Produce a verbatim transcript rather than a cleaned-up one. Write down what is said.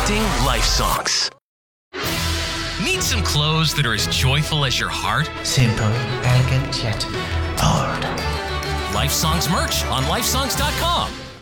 uplifting life songs. Need some clothes that are as joyful as your heart? Simple, elegant, yet bold. Life Songs merch on life songs dot com.